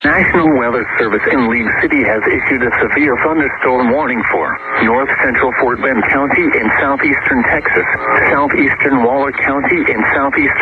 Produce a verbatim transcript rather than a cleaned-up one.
National Weather Service in League City has issued a severe thunderstorm warning for north central Fort Bend County in southeastern Texas, southeastern Waller County in southeastern